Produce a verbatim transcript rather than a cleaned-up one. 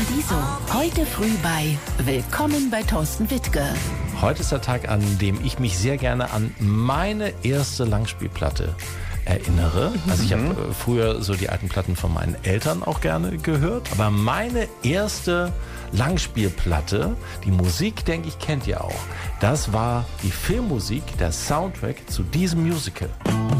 Paradiso. Heute früh bei Willkommen bei Thorsten Wittke. Heute ist der Tag, an dem ich mich sehr gerne an meine erste Langspielplatte erinnere. Also ich habe äh, früher so die alten Platten von meinen Eltern auch gerne gehört. Aber meine erste Langspielplatte, die Musik, denke ich, kennt ihr auch. Das war die Filmmusik, der Soundtrack zu diesem Musical.